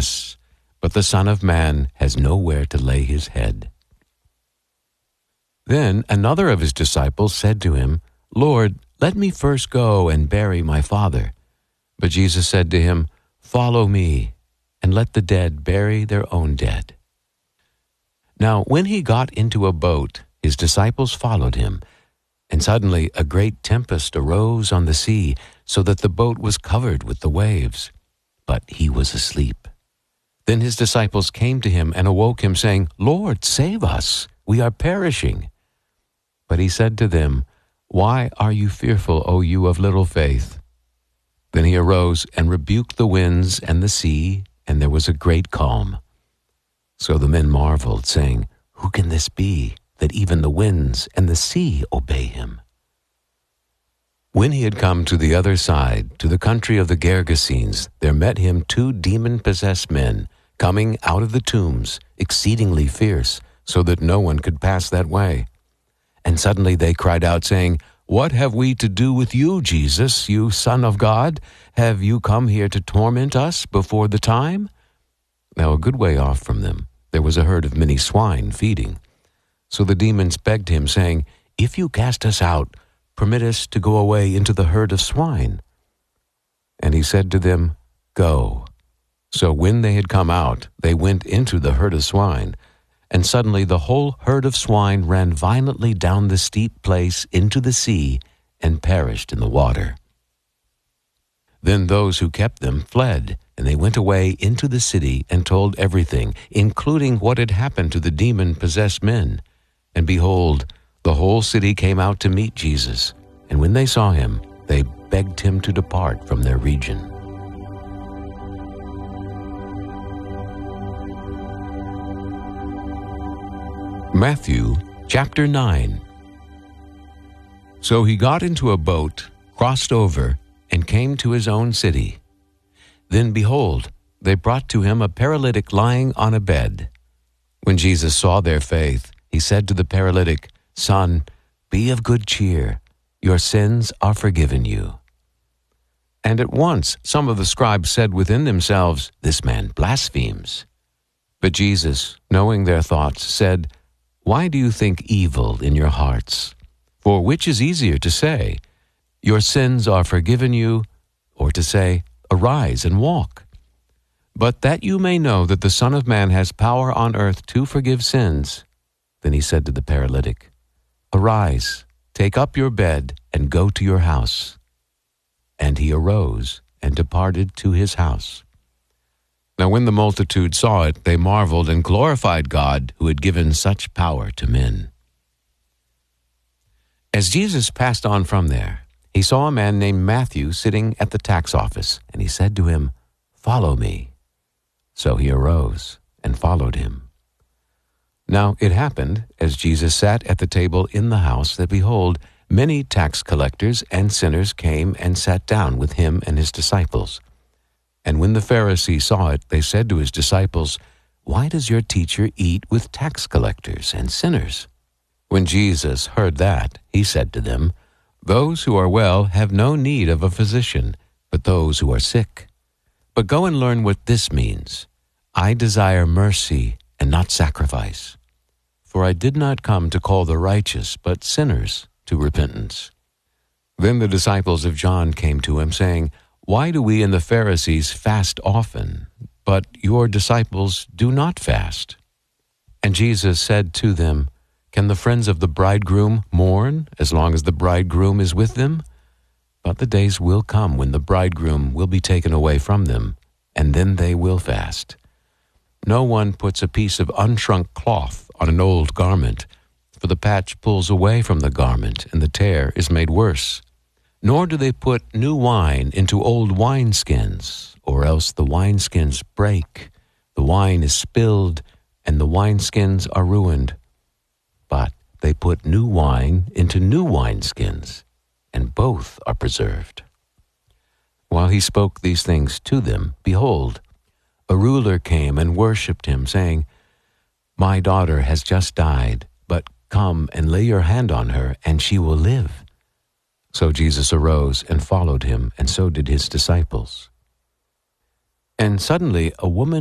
Yes, but the Son of Man has nowhere to lay his head." Then another of his disciples said to him, "Lord, let me first go and bury my father." But Jesus said to him, "Follow me, and let the dead bury their own dead." Now when he got into a boat, his disciples followed him. And suddenly a great tempest arose on the sea, so that the boat was covered with the waves. But he was asleep. Then his disciples came to him and awoke him, saying, "Lord, save us, we are perishing." But he said to them, "Why are you fearful, O you of little faith?" Then he arose and rebuked the winds and the sea, and there was a great calm. So the men marveled, saying, "Who can this be, that even the winds and the sea obey him?" When he had come to the other side, to the country of the Gergesenes, there met him 2 demon-possessed men, coming out of the tombs, exceedingly fierce, so that no one could pass that way. And suddenly they cried out, saying, "What have we to do with you, Jesus, you Son of God? Have you come here to torment us before the time?" Now a good way off from them there was a herd of many swine feeding. So the demons begged him, saying, "If you cast us out, permit us to go away into the herd of swine." And he said to them, "Go." So when they had come out, they went into the herd of swine. And suddenly the whole herd of swine ran violently down the steep place into the sea and perished in the water. Then those who kept them fled, and they went away into the city and told everything, including what had happened to the demon-possessed men. And behold, the whole city came out to meet Jesus, and when they saw him, they begged him to depart from their region. Matthew chapter 9. So he got into a boat, crossed over, and came to his own city. Then behold, they brought to him a paralytic lying on a bed. When Jesus saw their faith, he said to the paralytic, "Son, be of good cheer, your sins are forgiven you." And at once some of the scribes said within themselves, "This man blasphemes." But Jesus, knowing their thoughts, said, "Why do you think evil in your hearts? For which is easier to say, 'Your sins are forgiven you,' or to say, 'Arise and walk'? But that you may know that the Son of Man has power on earth to forgive sins." Then he said to the paralytic, "Arise, take up your bed, and go to your house." And he arose and departed to his house. Now when the multitude saw it, they marveled and glorified God, who had given such power to men. As Jesus passed on from there, he saw a man named Matthew sitting at the tax office, and he said to him, "Follow me." So he arose and followed him. Now it happened, as Jesus sat at the table in the house, that behold, many tax collectors and sinners came and sat down with him and his disciples. And when the Pharisees saw it, they said to his disciples, "Why does your teacher eat with tax collectors and sinners?" When Jesus heard that, he said to them, "Those who are well have no need of a physician, but those who are sick. But go and learn what this means. I desire mercy and not sacrifice. For I did not come to call the righteous, but sinners to repentance." Then the disciples of John came to him, saying, "Why do we and the Pharisees fast often, but your disciples do not fast?" And Jesus said to them, "Can the friends of the bridegroom mourn as long as the bridegroom is with them? But the days will come when the bridegroom will be taken away from them, and then they will fast. No one puts a piece of unshrunk cloth on an old garment, for the patch pulls away from the garment, and the tear is made worse. Nor do they put new wine into old wineskins, or else the wineskins break, the wine is spilled, and the wineskins are ruined. But they put new wine into new wineskins, and both are preserved." While he spoke these things to them, behold, a ruler came and worshipped him, saying, "My daughter has just died, but come and lay your hand on her, and she will live." So Jesus arose and followed him, and so did his disciples. And suddenly a woman